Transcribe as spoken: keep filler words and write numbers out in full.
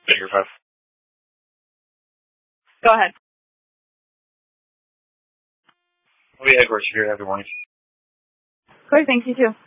Figure five. Go ahead. Oh, yeah, of course. You're here. Have a good morning. Great, thanks, you too.